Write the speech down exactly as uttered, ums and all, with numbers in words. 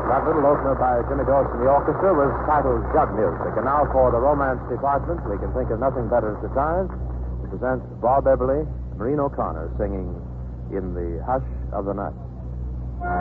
That little opener by Jimmy Dawes and the orchestra was titled Jug Music. And now for the romance department, we can think of nothing better at the time to present Bob Eberly and Maureen O'Connor singing In the Hush of the Night.